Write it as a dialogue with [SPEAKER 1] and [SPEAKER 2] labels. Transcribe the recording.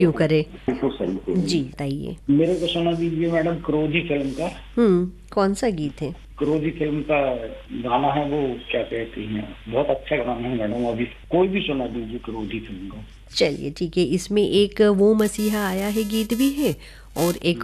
[SPEAKER 1] क्यों करे।
[SPEAKER 2] बिल्कुल सही कह रही
[SPEAKER 1] जी
[SPEAKER 2] हैं।
[SPEAKER 1] बताइए।
[SPEAKER 2] मेरे को सुना दीजिए मैडम, क्रोधी फिल्म का।
[SPEAKER 1] कौन सा गीत है।
[SPEAKER 2] क्रोधी फिल्म का गाना है वो, क्या कहती हैं, बहुत अच्छा गाना है मैडम, अभी कोई भी सुना दीजिए क्रोधी फिल्म का।
[SPEAKER 1] चलिए ठीक है, इसमें एक वो मसीहा आया है गीत भी है और एक